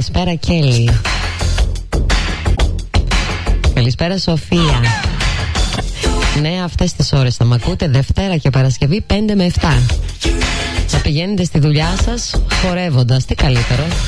Καλησπέρα Κέλλη. Καλησπέρα Σοφία. Ναι, αυτές τις ώρες θα μ' ακούτε, Δευτέρα και Παρασκευή 5 με 7. Θα πηγαίνετε στη δουλειά σας χορεύοντας, τι καλύτερο.